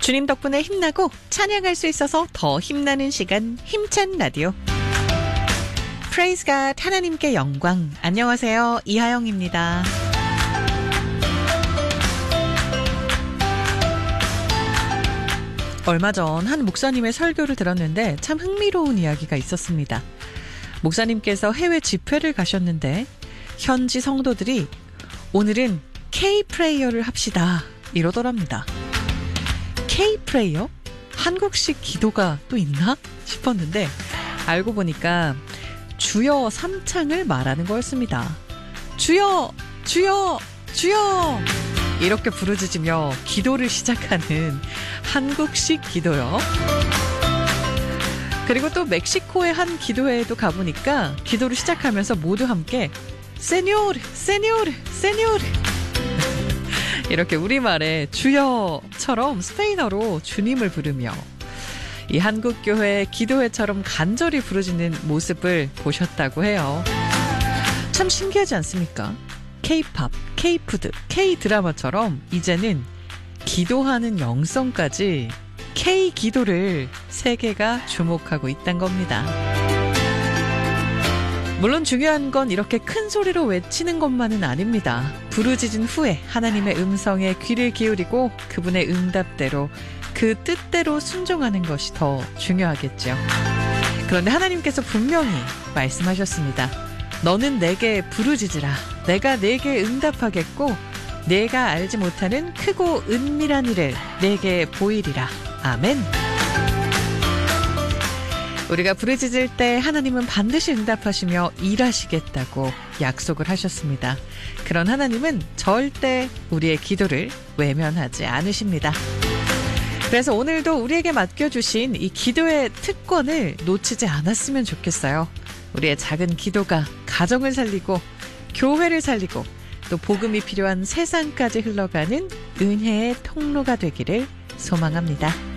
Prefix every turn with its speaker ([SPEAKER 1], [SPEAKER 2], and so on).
[SPEAKER 1] 주님 덕분에 힘나고 찬양할 수 있어서 더 힘나는 시간, 힘찬 라디오. Praise God, 하나님께 영광. 안녕하세요, 이하영입니다. 얼마 전 한 목사님의 설교를 들었는데 참 흥미로운 이야기가 있었습니다. 목사님께서 해외 집회를 가셨는데 현지 성도들이 오늘은 K-프레이어를 합시다 이러더랍니다. K-프레이어? 한국식 기도가 또 있나 싶었는데 알고 보니까 주여 삼창을 말하는 거였습니다. 주여! 주여! 주여! 이렇게 부르짖으며 기도를 시작하는 한국식 기도요. 그리고 또 멕시코의 한 기도회에도 가보니까 기도를 시작하면서 모두 함께 세뇨르, 세뇨르, 세뇨르 이렇게 우리말의 주여처럼 스페인어로 주님을 부르며 이 한국교회 기도회처럼 간절히 부르짖는 모습을 보셨다고 해요. 참 신기하지 않습니까? K-팝, K-푸드, K-드라마처럼 이제는 기도하는 영성까지 K-기도를 세계가 주목하고 있다는 겁니다. 물론 중요한 건 이렇게 큰 소리로 외치는 것만은 아닙니다. 부르짖은 후에 하나님의 음성에 귀를 기울이고 그분의 응답대로 그 뜻대로 순종하는 것이 더 중요하겠죠. 그런데 하나님께서 분명히 말씀하셨습니다. 너는 내게 부르짖으라. 내가 내게 응답하겠고 내가 알지 못하는 크고 은밀한 일을 내게 보이리라. 아멘. 우리가 부르짖을 때 하나님은 반드시 응답하시며 일하시겠다고 약속을 하셨습니다. 그런 하나님은 절대 우리의 기도를 외면하지 않으십니다. 그래서 오늘도 우리에게 맡겨주신 이 기도의 특권을 놓치지 않았으면 좋겠어요. 우리의 작은 기도가 가정을 살리고 교회를 살리고 또 복음이 필요한 세상까지 흘러가는 은혜의 통로가 되기를 소망합니다.